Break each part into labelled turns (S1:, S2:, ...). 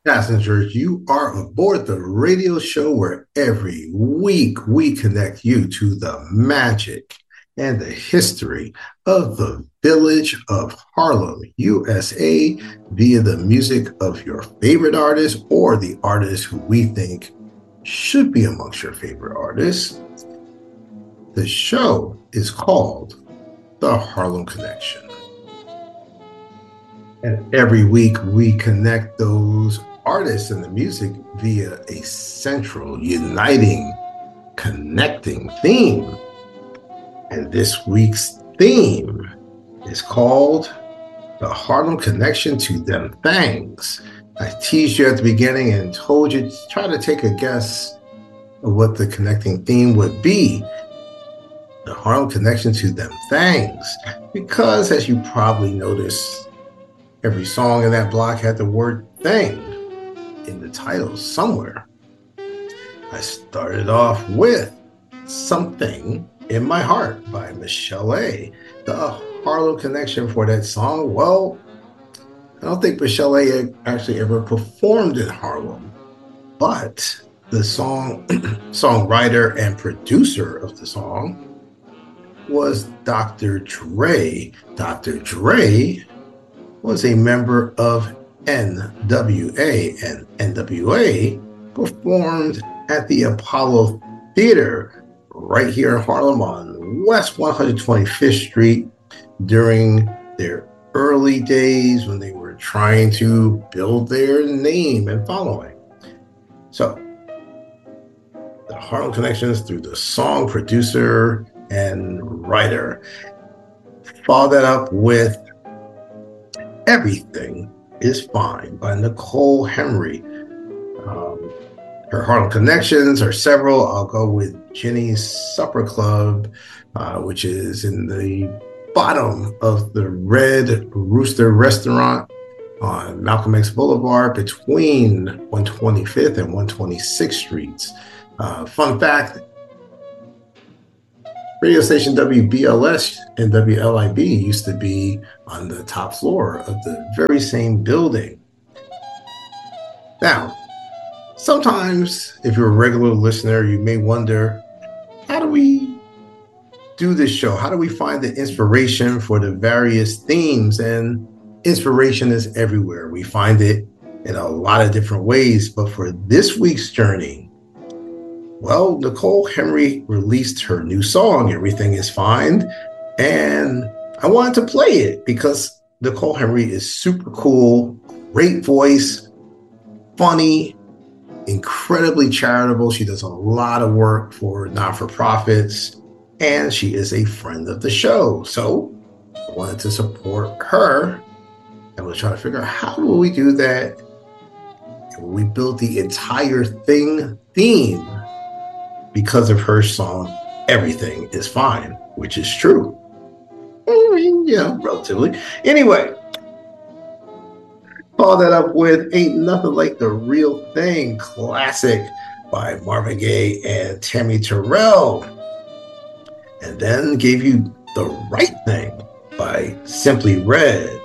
S1: Passengers, you are aboard the radio show where every week we connect you to the magic and the history of the village of Harlem, USA, via the music of your favorite artists or the artists who we think should be amongst your favorite artists. The show is called The Harlem Connection. And every week we connect those artists and the music via a central, uniting, connecting theme. And this week's theme is called The Harlem Connection to Them Things. I teased you at the beginning and told you to try to take a guess of what the connecting theme would be. The Harlem Connection to Them Things. Because as you probably noticed, every song in that block had the word thing in the title somewhere. I started off with Something in My Heart by Michelle A. The Harlem connection for that song, well, I don't think Michelle A. actually ever performed in Harlem, but the songwriter and producer of the song was Dr. Dre. Dr. Dre was a member of NWA, and NWA performed at the Apollo Theater right here in Harlem on West 125th Street during their early days when they were trying to build their name and following. So, the Harlem connections through the song producer and writer. Follow that up with Everything is Fine by Nicole Henry. Her Harlem connections are several. I'll go with Jenny's Supper Club, which is in the bottom of the Red Rooster restaurant on Malcolm X Boulevard between 125th and 126th Streets. Fun fact, radio station WBLS and WLIB used to be on the top floor of the very same building. Now, sometimes if you're a regular listener, you may wonder, how do we do this show? How do we find the inspiration for the various themes? And inspiration is everywhere. We find it in a lot of different ways. But for this week's journey, well, Nicole Henry released her new song, Everything is Fine. And I wanted to play it because Nicole Henry is super cool, great voice, funny, incredibly charitable. She does a lot of work for not-for-profits, and she is a friend of the show. So I wanted to support her, and we're trying to figure out how will we do that. And we built the entire theme because of her song, Everything is Fine, which is true. Relatively. Anyway, follow that up with Ain't Nothing Like the Real Thing, classic by Marvin Gaye and Tammy Terrell. And then gave you The Right Thing by Simply Red.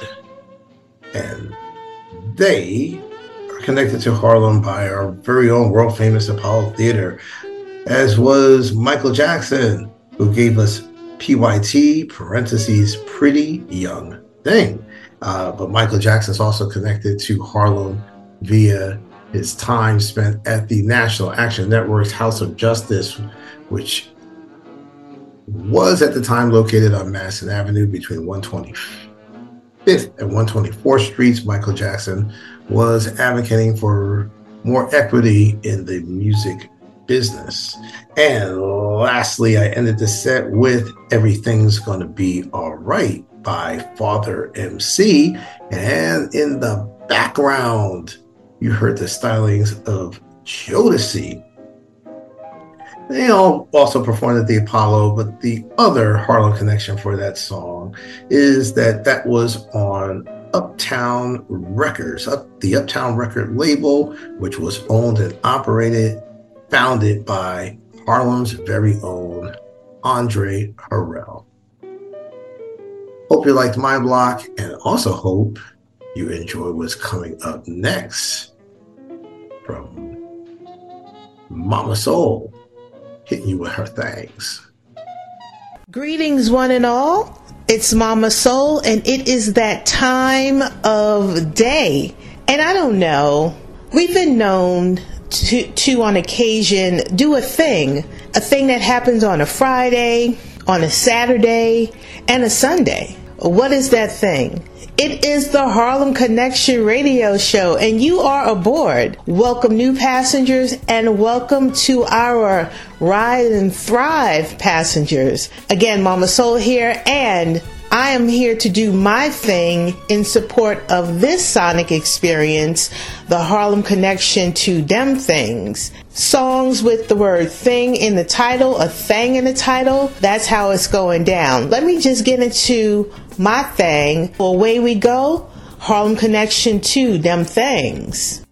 S1: And they are connected to Harlem by our very own world famous Apollo Theater, as was Michael Jackson, who gave us PYT, parentheses, Pretty Young Thing. But Michael Jackson is also connected to Harlem via his time spent at the National Action Network's House of Justice, which was at the time located on Madison Avenue between 125th and 124th Streets. Michael Jackson was advocating for more equity in the music business. And lastly, I ended the set with Everything's Gonna Be All Right by Father MC. And in the background, you heard the stylings of Jodeci. They all also performed at the Apollo, but the other Harlem connection for that song is that was on Uptown Records, the Uptown record label, which was owned and founded by Harlem's very own Andre Harrell. Hope you liked my block, and also hope you enjoy what's coming up next from Mama Soul, hitting you with her thanks.
S2: Greetings, one and all. It's Mama Soul, and it is that time of day. And I don't know, we've been known to on occasion do a thing that happens on a Friday, on a Saturday, and a Sunday. What is that thing? It is the Harlem Connection radio show, and you are aboard. Welcome new passengers, and welcome to our Ride and Thrive passengers. Again, Mama Soul here, and I am here to do my thing in support of this sonic experience, the Harlem Connection to Dem Things. Songs with the word thing in the title, a thing in the title, that's how it's going down. Let me just get into my thing. Away we go, Harlem Connection to Dem Things.